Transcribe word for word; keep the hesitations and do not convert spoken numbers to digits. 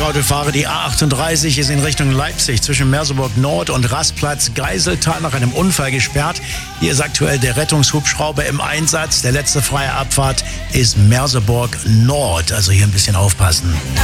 Autofahrer, die A achtunddreißig ist in Richtung Leipzig zwischen Merseburg Nord und Rastplatz Geiseltal nach einem Unfall gesperrt. Hier ist aktuell der Rettungshubschrauber im Einsatz. Der letzte freie Abfahrt ist Merseburg Nord, also hier ein bisschen aufpassen.